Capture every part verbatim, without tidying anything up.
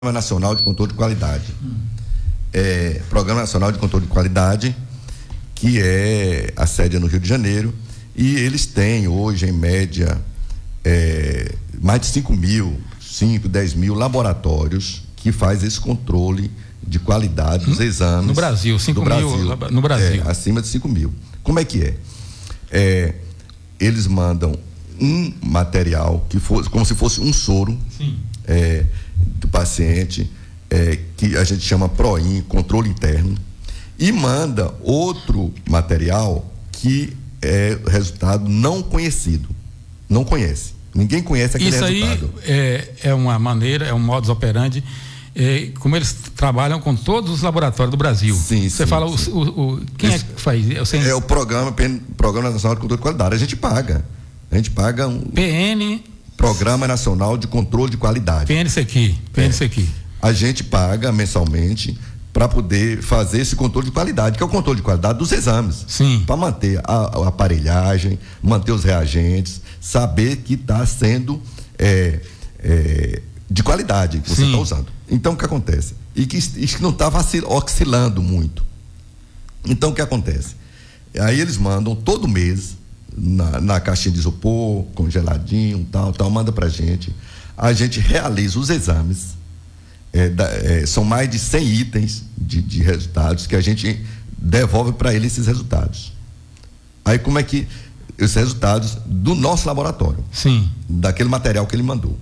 Nacional de Controle de Qualidade. Hum. É, Programa Nacional de Controle de Qualidade, que é a sede no Rio de Janeiro, e eles têm hoje, em média, é, mais de cinco mil, cinco, dez mil laboratórios que faz esse controle de qualidade dos exames. No Brasil, cinco mil no Brasil. É, acima de cinco mil. Como é que é? é eles mandam um material que fosse, como se fosse um soro. Sim. É, do paciente, é, que a gente chama PROIN, controle interno, e manda outro material que é resultado não conhecido. Não conhece. Ninguém conhece aquele Isso resultado. Isso aí é, é uma maneira, é um modus operandi, é, como eles trabalham com todos os laboratórios do Brasil. Sim, Você sim, fala, sim. O, o, o, quem Isso, é que faz? Eu sei... É o programa, Programa Nacional de Controle de Qualidade. A gente paga. A gente paga um... P N... Programa Nacional de Controle de Qualidade. P N C Q. P N C Q. É. A gente paga mensalmente para poder fazer esse controle de qualidade, que é o controle de qualidade dos exames. Sim. Para manter a, a aparelhagem, manter os reagentes, saber que está sendo é, é, de qualidade que você está usando. Então, o que acontece? E que isso não está oscilando muito. Então, o que acontece? Aí eles mandam todo mês, Na, na caixinha de isopor, congeladinho, tal, tal, manda pra gente. A gente realiza os exames. É, da, é, são mais de cem itens de, de resultados que a gente devolve para ele esses resultados. Aí como é que esses resultados do nosso laboratório? Sim. Daquele material que ele mandou.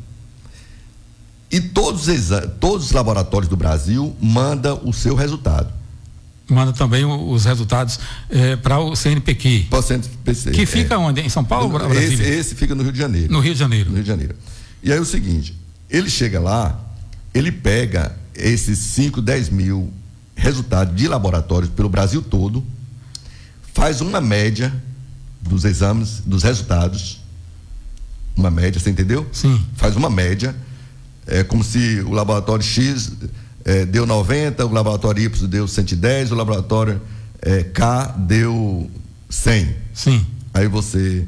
E todos os, todos os laboratórios do Brasil mandam o seu resultado. Manda também os resultados é, para o C N P Q. Para o C N P Q. Que fica é. onde? Em São Paulo ou Brasília? Esse, esse fica no Rio de Janeiro. No Rio de Janeiro. No Rio de Janeiro. E aí é o seguinte, ele chega lá, ele pega esses cinco, dez mil resultados de laboratórios pelo Brasil todo, faz uma média dos exames, dos resultados, uma média, você entendeu? Sim. Faz uma média, é como se o laboratório X É, deu noventa, o laboratório Y deu cento e dez, o laboratório é, K deu cem. Sim. Aí você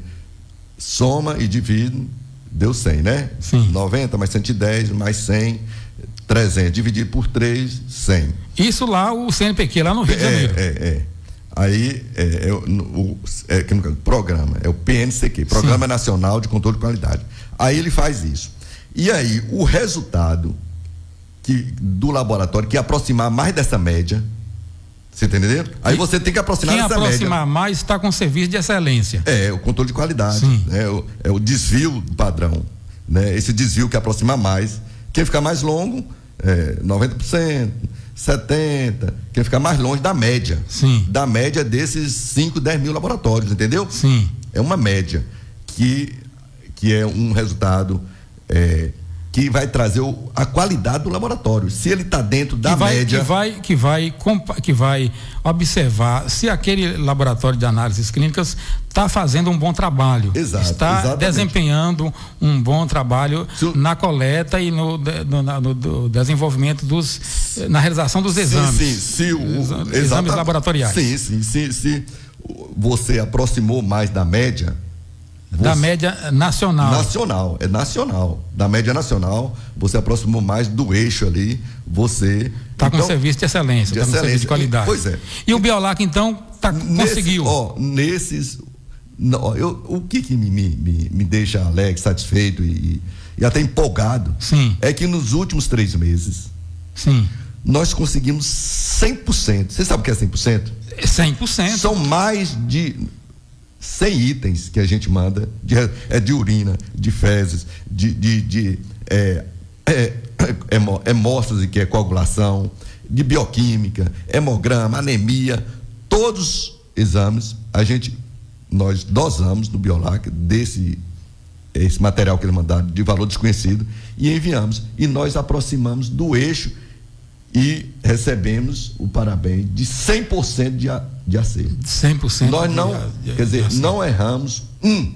soma e divide, deu cem, né? Sim. noventa mais cento e dez mais cem, trezentos, dividido por três, cem. Isso lá, o C N P Q, lá no Rio de Janeiro. É, é, é. Aí é, é, o, é, que no caso, programa, é o P N C Q, Programa Sim. Nacional de Controle de Qualidade. Aí ele faz isso. E aí o resultado que, do laboratório que aproximar mais dessa média, você tá entendendo? Aí você tem que aproximar dessa média. Quem aproximar mais está com serviço de excelência. É, o controle de qualidade. Sim. É, o, é o desvio do padrão, né? Esse desvio que aproxima mais. Quem ficar mais longo, é, noventa por cento, setenta por cento. Quem ficar mais longe da média. Sim. Da média desses cinco, dez mil laboratórios, entendeu? Sim. É uma média que, que é um resultado é, que vai trazer o, a qualidade do laboratório. Se ele está dentro da que vai, média. Que vai, que, vai, que vai observar se aquele laboratório de análises clínicas está fazendo um bom trabalho. Exato, está exatamente. desempenhando um bom trabalho Se, na coleta e no, no, no, no desenvolvimento dos. na realização dos exames. Sim, sim. Se o, exames, exames laboratoriais. Sim, sim. Se, se você aproximou mais da média. Você, da média nacional. Nacional, é nacional. Da média nacional, você aproximou mais do eixo ali, você... Está então, com serviço de excelência, está com serviço de qualidade. Pois é. E o Biolac, então, tá, Nesse, conseguiu? Ó, nesses... Não, eu, o que que me, me, me deixa alegre, satisfeito e, e até empolgado, Sim. é que nos últimos três meses, Sim. nós conseguimos cem por cento. Você sabe o que é cem por cento? cem por cento. São mais de cem itens que a gente manda, de, é de urina, de fezes, de, de, de é, é, hemóstase, que é coagulação, de bioquímica, hemograma, anemia, todos os exames, a gente, nós dosamos no Biolac desse esse material que eles mandaram de valor desconhecido e enviamos, e nós aproximamos do eixo e recebemos o parabéns de cem por cento de, a, de acerto. cem por cento. Nós não, de, de, quer dizer, de não erramos um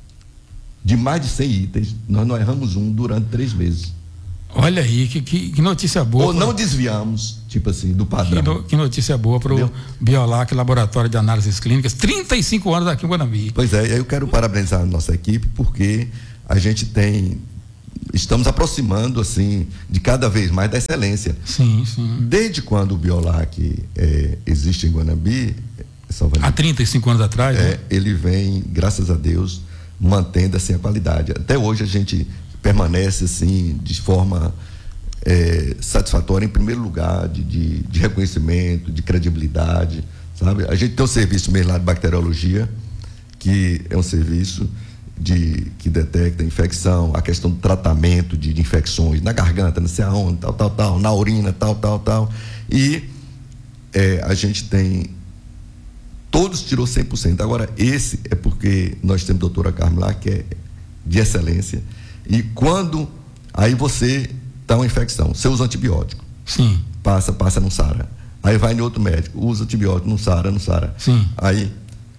de mais de cem itens, nós não erramos um durante três meses. Olha aí, que, que, que notícia boa. Ou não desviamos, tipo assim, do padrão. Que, no, que notícia boa para o Biolac, Laboratório de Análises Clínicas, trinta e cinco anos aqui em Guanambi. Pois é, eu quero parabenizar a nossa equipe, porque a gente tem estamos aproximando assim de cada vez mais da excelência. Sim, sim. Desde quando o Biolac é, existe em Guanambi, há trinta e cinco anos atrás, é, né? Ele vem, graças a Deus, mantendo assim a qualidade. Até hoje a gente permanece assim de forma é, satisfatória em primeiro lugar de, de, de reconhecimento, de credibilidade, sabe? A gente tem um serviço mesmo lá de bacteriologia, que é um serviço de, que detecta infecção, a questão do tratamento de, de infecções na garganta, não sei aonde, tal, tal, tal, na urina, tal, tal, tal. E é, a gente tem, todos tirou cem por cento. Agora, esse é porque nós temos a doutora Carmen lá, que é de excelência. E quando aí você dá uma infecção, você usa antibiótico. Sim. Passa, passa, não sara. Aí vai em outro médico, usa antibiótico, não sara, não sara. Sim. Aí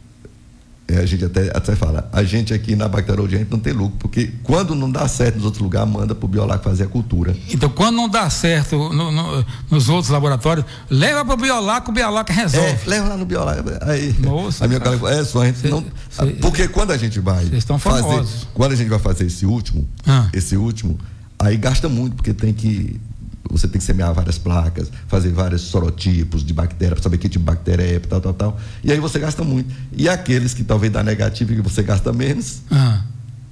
a gente até, até fala, a gente aqui na bacteriologia a gente não tem lucro, porque quando não dá certo nos outros lugares, manda para o Biolac fazer a cultura. Então, quando não dá certo no, no, nos outros laboratórios, leva para o Biolac, o Biolac resolve. É, leva lá no Biolac. Aí, Moça, a minha colega falou, é só a gente cê, não. Cê, porque quando a gente vai fazer, quando a gente vai fazer esse último, ah. esse último, aí gasta muito, porque tem que. Você tem que semear várias placas, fazer vários sorotipos de bactéria, para saber que tipo de bactéria é, tal, tal, tal. E aí você gasta muito. E aqueles que talvez dá negativo e que você gasta menos, ah.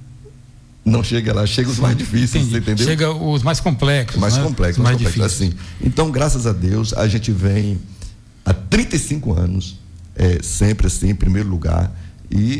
não chega lá, chega os Sim, mais difíceis, você entendeu? Chega os mais complexos. Mais né? complexos, mais, mais complexos, difíceis. assim. Então, graças a Deus, a gente vem há trinta e cinco anos, é, sempre assim, em primeiro lugar. E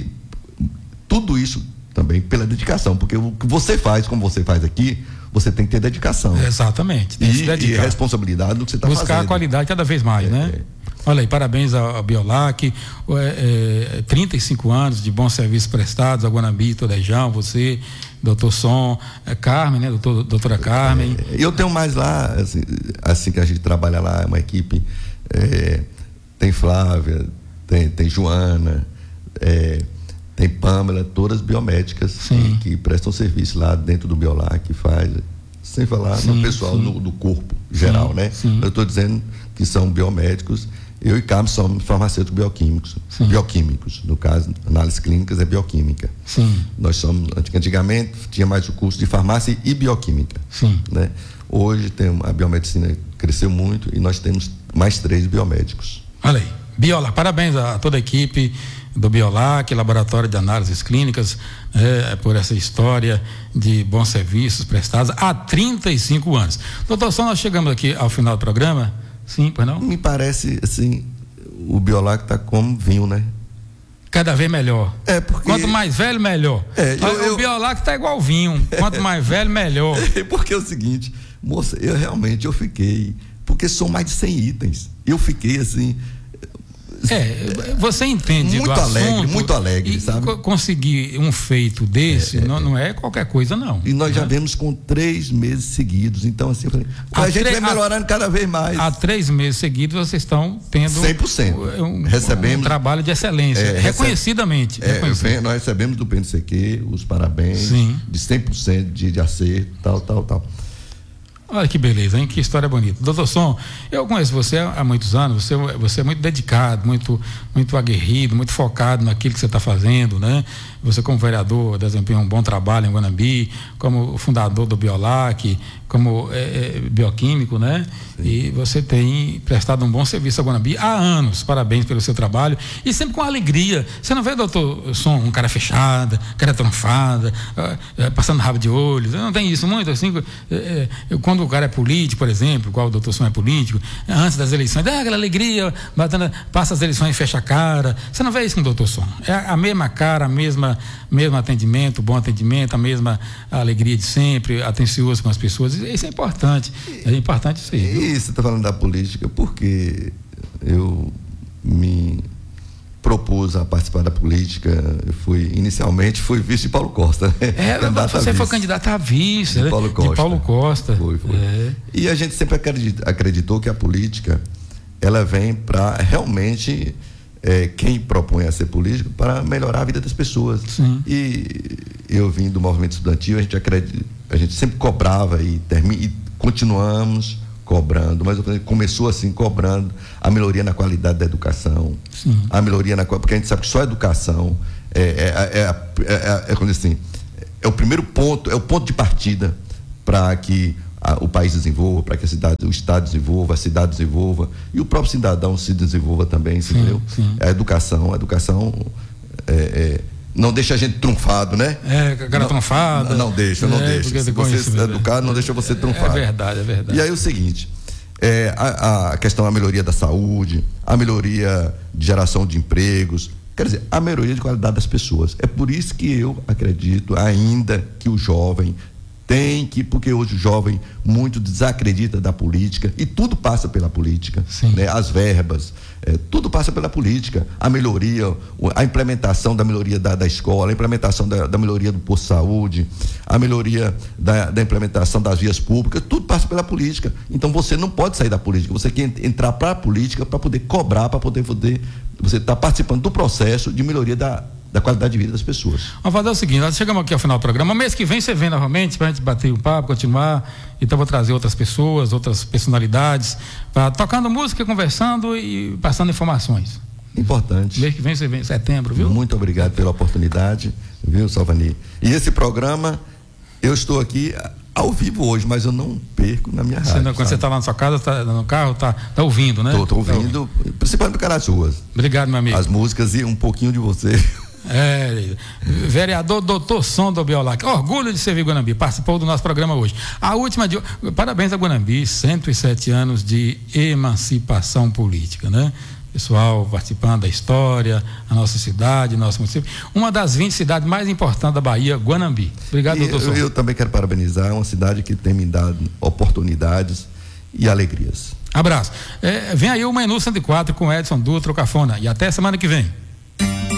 tudo isso também pela dedicação, porque o que você faz, como você faz aqui, você tem que ter dedicação. Exatamente. E, e responsabilidade do que você está fazendo. Buscar a qualidade cada vez mais, é, né? É. Olha aí, parabéns ao Biolac, é, é, trinta e cinco anos de bons serviços prestados a Guanambi, Todejão, você, doutor Som, é, Carmen, né? Doutor, doutora Carmen. É, eu tenho mais lá, assim, assim que a gente trabalha lá, uma equipe, é, tem Flávia, tem, tem Joana, é, tem Pâmela, todas biomédicas que, que prestam serviço lá dentro do Biolac, que faz, sem falar sim, no pessoal do, do corpo geral, sim, né? Sim. Eu estou dizendo que são biomédicos, eu e Carmen somos farmacêuticos bioquímicos, sim. bioquímicos, no caso, análise clínicas é bioquímica. Sim. Nós somos, antigamente tinha mais o curso de farmácia e bioquímica, sim. né? Hoje tem, a biomedicina cresceu muito e nós temos mais três biomédicos. Olha aí, Biolac, parabéns a toda a equipe do Biolac, Laboratório de Análises Clínicas, é, por essa história de bons serviços prestados há trinta e cinco anos. Doutor, só nós chegamos aqui ao final do programa. Sim, pois não? Me parece, assim, o Biolac está como vinho, né? Cada vez melhor. É porque... Quanto mais velho, melhor. É, eu, o eu... Biolac está igual vinho. Quanto mais velho, melhor. É porque é o seguinte, moça, eu realmente eu fiquei, porque são mais de cem itens. Eu fiquei assim... É, você entende muito do alegre, assunto, muito alegre, e sabe? Conseguir um feito desse é, é, não, não é qualquer coisa, não. E nós né? já vemos com três meses seguidos. Então, assim, eu falei, a, a gente vai melhorando a, cada vez mais. Há três meses seguidos vocês estão tendo cem por cento. Um, recebemos, um trabalho de excelência, é, reconhecidamente. É, reconhecidamente. Nós recebemos do P N C Q os parabéns. Sim. De cem por cento de, de acerto, tal, tal, tal. Olha que beleza, hein? Que história bonita. Doutor Som, eu conheço você há muitos anos, você, você é muito dedicado, muito, muito aguerrido, muito focado naquilo que você está fazendo, né? Você, como vereador, desempenha um bom trabalho em Guanambi, como fundador do Biolac, como é, é, bioquímico, né? Sim. E você tem prestado um bom serviço a Guanambi há anos. Parabéns pelo seu trabalho e sempre com alegria. Você não vê, doutor Som, um cara fechada, cara tronfada, é, passando rabo de olhos. Não tem isso muito assim. É, é, quando o cara é político, por exemplo, igual o doutor Som é político, antes das eleições, dá aquela alegria, batendo, passa as eleições e fecha a cara. Você não vê isso com o doutor Som. É a mesma cara, a mesma mesmo atendimento, bom atendimento, a mesma alegria de sempre, atencioso com as pessoas. Isso é importante. É importante isso aí. E você está falando da política porque eu me propus a participar da política. Eu fui, inicialmente, fui vice de Paulo Costa. Né? É, você foi candidato a vice, de Paulo Costa. De Paulo Costa. Foi, foi. É. E a gente sempre acredit, acreditou que a política ela vem para realmente é, quem propõe a ser político para melhorar a vida das pessoas. Sim. E eu vim do movimento estudantil, a gente acredita, a gente sempre cobrava e, termi, e continuamos cobrando, mas começou assim cobrando a melhoria na qualidade da educação. Sim. A melhoria na porque a gente sabe que só a educação é, é, é, é, é, é, é assim, é o primeiro ponto, é o ponto de partida para que a, o país desenvolva, para que a cidade, o estado desenvolva, a cidade desenvolva e o próprio cidadão se desenvolva também, sim, entendeu? Sim. A educação, a educação é, é, não deixa a gente trunfado, né? É, cara não, trunfado. Não, não deixa, não é, deixa. Se você é educado, não deixa você trunfado. É verdade, é verdade. E aí o seguinte, é, a, a questão da melhoria da saúde, a melhoria de geração de empregos, quer dizer, a melhoria de qualidade das pessoas. É por isso que eu acredito ainda que o jovem tem que, porque hoje o jovem muito desacredita da política e tudo passa pela política, né? As verbas, é, tudo passa pela política, a melhoria, a implementação da melhoria da, da escola, a implementação da, da melhoria do posto de saúde, a melhoria da, da implementação das vias públicas, tudo passa pela política. Então você não pode sair da política, você quer entrar para a política para poder cobrar, para poder, poder você está participando do processo de melhoria da da qualidade de vida das pessoas. Vamos fazer o seguinte, nós chegamos aqui ao final do programa, mês que vem você vem novamente para a gente bater um papo, continuar, então vou trazer outras pessoas, outras personalidades, pra, tocando música, conversando e passando informações. Importante. Mês que vem você vem em setembro, viu? Muito obrigado pela oportunidade, viu, Salvani? E esse programa, eu estou aqui ao vivo hoje, mas eu não perco na minha você rádio. Não, quando sabe? Você está lá na sua casa, tá no carro, tá, tá ouvindo, né? Estou ouvindo, tá ouvindo, principalmente no canal das ruas. Obrigado, meu amigo. As músicas e um pouquinho de você. É, vereador doutor Som Biolac, orgulho de servir Guanambi, participou do nosso programa hoje. A última de, parabéns a Guanambi, cento e sete anos de emancipação política, né? Pessoal participando da história, a nossa cidade, nosso município, uma das vinte cidades mais importantes da Bahia, Guanambi. Obrigado, doutor Som. Eu, eu também quero parabenizar, é uma cidade que tem me dado oportunidades e alegrias. Abraço. É, vem aí o Menu cento e quatro com Edson Dutra, o Cafona, e até semana que vem.